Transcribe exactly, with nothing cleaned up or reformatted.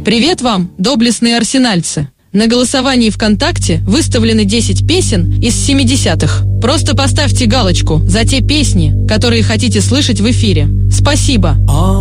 Привет вам, доблестные арсенальцы! На голосовании ВКонтакте выставлены десять песен из семидесятых. Просто поставьте галочку за те песни, которые хотите слышать в эфире. Спасибо!